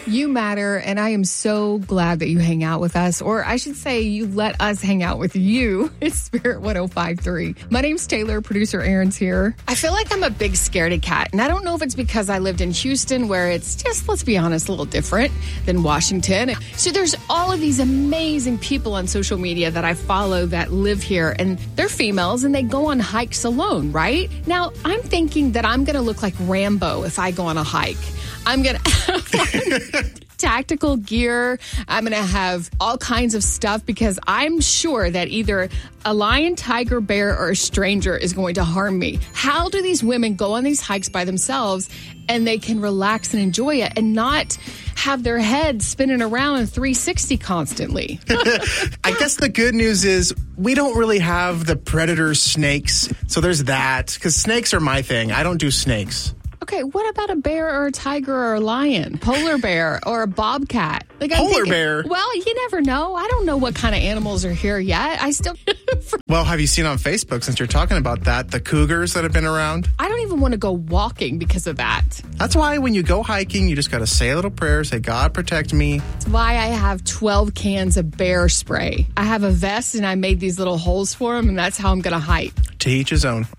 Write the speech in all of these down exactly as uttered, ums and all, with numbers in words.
You matter, and I am so glad that you hang out with us, or I should say you let us hang out with you. It's Spirit one oh five point three. My name's Taylor, producer Aaron's here. I feel like I'm a big scaredy cat, and I don't know if it's because I lived in Houston, where it's just, let's be honest, a little different than Washington. So there's all of these amazing people on social media that I follow that live here, and they're females, and they go on hikes alone, right? Now, I'm thinking that I'm going to look like Rambo if I go on a hike. I'm going to have tactical gear. I'm going to have all kinds of stuff because I'm sure that either a lion, tiger, bear, or a stranger is going to harm me. How do these women go on these hikes by themselves and they can relax and enjoy it and not have their head spinning around in three sixty constantly? I guess the good news is we don't really have the predator snakes. So there's that, because snakes are my thing. I don't do snakes. Okay, what about a bear or a tiger or a lion, polar bear or a bobcat? Like I'm polar thinking, bear? Well, you never know. I don't know what kind of animals are here yet. I still... Well, have you seen on Facebook, since you're talking about that, the cougars that have been around? I don't even want to go walking because of that. That's why when you go hiking, you just got to say a little prayer, say, God, protect me. That's why I have twelve cans of bear spray. I have a vest and I made these little holes for them, and that's how I'm going to hike. To each his own.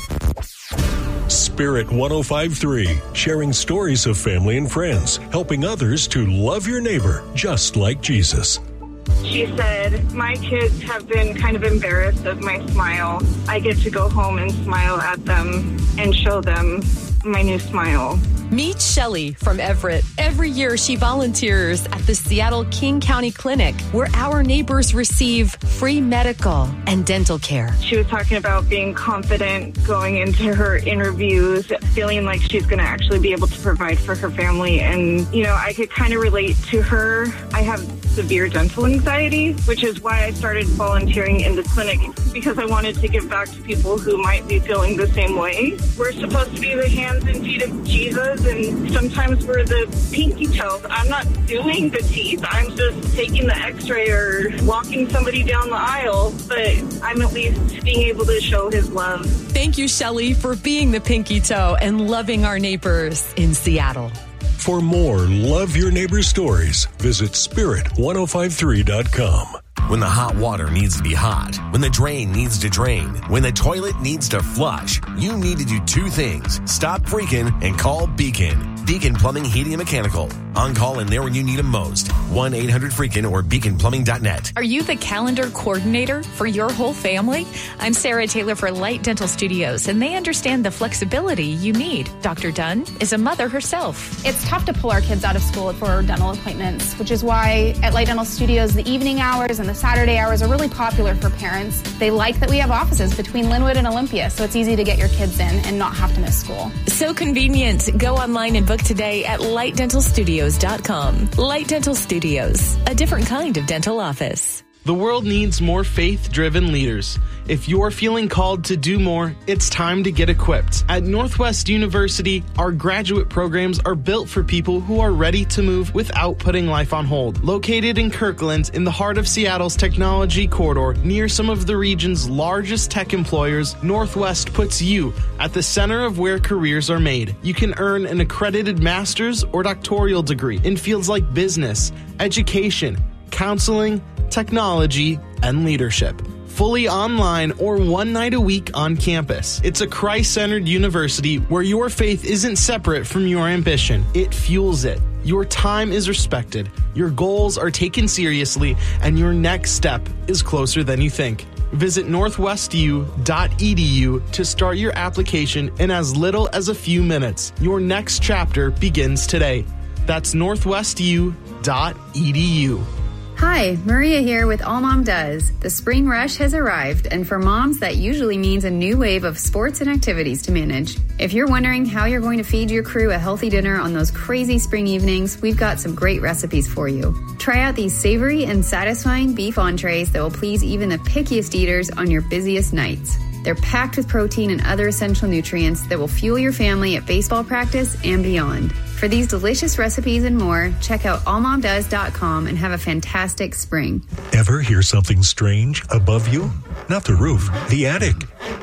Spirit one oh five point three, sharing stories of family and friends, helping others to love your neighbor just like Jesus. She said, my kids have been kind of embarrassed of my smile. I get to go home and smile at them and show them my new smile. Meet Shelly from Everett. Every year she volunteers at the Seattle King County Clinic, where our neighbors receive free medical and dental care. She was talking about being confident going into her interviews, feeling like she's going to actually be able to provide for her family. And, you know, I could kind of relate to her. I have severe dental anxiety, which is why I started volunteering in the clinic, because I wanted to give back to people who might be feeling the same way. We're supposed to be the hands and feet of Jesus, and sometimes we're the pinky toes. I'm not doing the teeth. I'm just taking the x-ray or walking somebody down the aisle, but I'm at least being able to show his love. Thank you, Shelly, for being the pinky toe and loving our neighbors in Seattle. For more Love Your Neighbor stories, visit spirit ten fifty-three dot com. When the hot water needs to be hot, when the drain needs to drain, when the toilet needs to flush, you need to do two things. Stop freaking and call Beacon. Beacon Plumbing, Heating, and Mechanical. On call and there when you need them most. one eight hundred freaking or beacon plumbing dot net. Are you the calendar coordinator for your whole family? I'm Sarah Taylor for Light Dental Studios, and they understand the flexibility you need. Doctor Dunn is a mother herself. It's tough to pull our kids out of school for dental appointments, which is why at Light Dental Studios, the evening hours and the Saturday hours are really popular for parents. They like that we have offices between Linwood and Olympia, so it's easy to get your kids in and not have to miss school. So convenient. Go online and book today at light dental studios dot com. Light Dental Studios, a different kind of dental office. The world needs more faith-driven leaders. If you're feeling called to do more, it's time to get equipped. At Northwest University, our graduate programs are built for people who are ready to move without putting life on hold. Located in Kirkland, in the heart of Seattle's technology corridor, near some of the region's largest tech employers, Northwest puts you at the center of where careers are made. You can earn an accredited master's or doctoral degree in fields like business, education, counseling, technology, and leadership. Fully online or one night a week on campus. It's a Christ-centered university where your faith isn't separate from your ambition. It fuels it. Your time is respected, your goals are taken seriously, and your next step is closer than you think. Visit northwest u dot e d u to start your application in as little as a few minutes. Your next chapter begins today. That's northwest u dot e d u. Hi, Maria here with All Mom Does. The spring rush has arrived, and for moms, that usually means a new wave of sports and activities to manage. If you're wondering how you're going to feed your crew a healthy dinner on those crazy spring evenings, we've got some great recipes for you. Try out these savory and satisfying beef entrees that will please even the pickiest eaters on your busiest nights. They're packed with protein and other essential nutrients that will fuel your family at baseball practice and beyond. For these delicious recipes and more, check out all mom does dot com and have a fantastic spring. Ever hear something strange above you? Not the roof, the attic.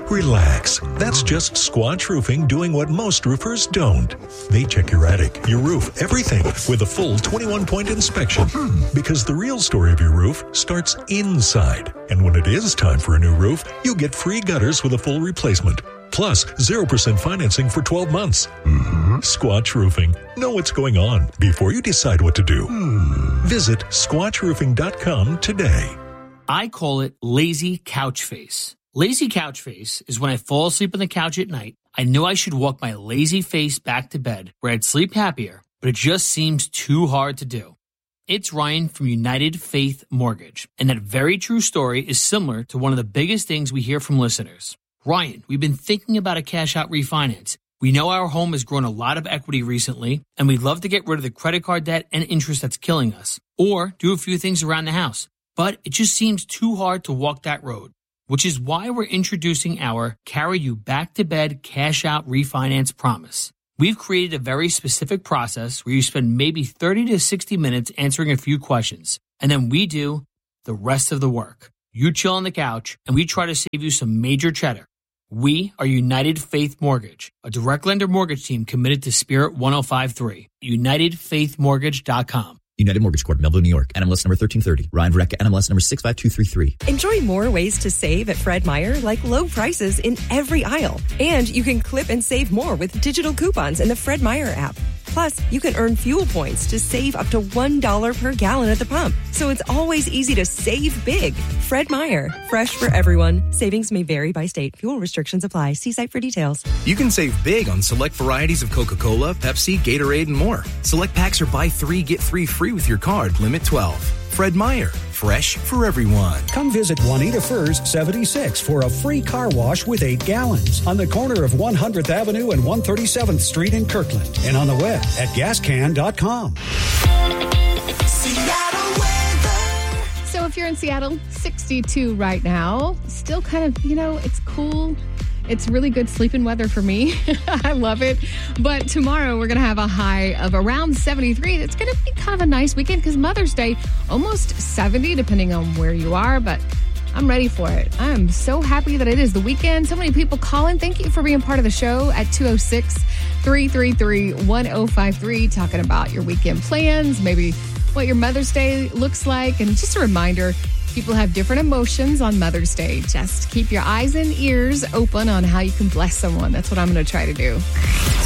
Relax. That's just Squatch Roofing doing what most roofers don't. They check your attic, your roof, everything with a full twenty-one point inspection. Because the real story of your roof starts inside. And when it is time for a new roof, you'll get free gutters with a full replacement. Plus, zero percent financing for twelve months. Mm-hmm. Squatch Roofing. Know what's going on before you decide what to do. Mm. Visit squatch roofing dot com today. I call it lazy couch face. Lazy couch face is when I fall asleep on the couch at night. I know I should walk my lazy face back to bed where I'd sleep happier, but it just seems too hard to do. It's Ryan from United Faith Mortgage, and that very true story is similar to one of the biggest things we hear from listeners. Ryan, we've been thinking about a cash-out refinance. We know our home has grown a lot of equity recently, and we'd love to get rid of the credit card debt and interest that's killing us, or do a few things around the house. But it just seems too hard to walk that road, which is why we're introducing our Carry You Back to Bed Cash Out Refinance Promise. We've created a very specific process where you spend maybe thirty to sixty minutes answering a few questions, and then we do the rest of the work. You chill on the couch, and we try to save you some major cheddar. We are United Faith Mortgage, a direct lender mortgage team committed to Spirit one oh five three. united faith mortgage dot com. United Mortgage Corp, Melville, New York. N M L S number thirteen thirty. Ryan Verrecka, N M L S number six five two three three. Enjoy more ways to save at Fred Meyer, like low prices in every aisle. And you can clip and save more with digital coupons in the Fred Meyer app. Plus, you can earn fuel points to save up to one dollar per gallon at the pump. So it's always easy to save big. Fred Meyer, fresh for everyone. Savings may vary by state. Fuel restrictions apply. See site for details. You can save big on select varieties of Coca-Cola, Pepsi, Gatorade, and more. Select packs are buy three, get three free with your card. Limit twelve. Fred Meyer, fresh for everyone. Come visit Juanita Furs seventy-six for a free car wash with eight gallons on the corner of one hundredth Avenue and one hundred thirty-seventh Street in Kirkland, and on the web at gas can dot com. So if you're in Seattle, sixty-two right now, still kind of, you know, it's cool. It's really good sleeping weather for me. I love it. But tomorrow we're going to have a high of around seventy-three. It's going to be kind of a nice weekend because Mother's Day, almost seventy, depending on where you are. But I'm ready for it. I'm so happy that it is the weekend. So many people calling. Thank you for being part of the show at two oh six, three three three, one oh five three, talking about your weekend plans, maybe what your Mother's Day looks like. And just a reminder, people have different emotions on Mother's Day. Just keep your eyes and ears open on how you can bless someone. That's what I'm going to try to do.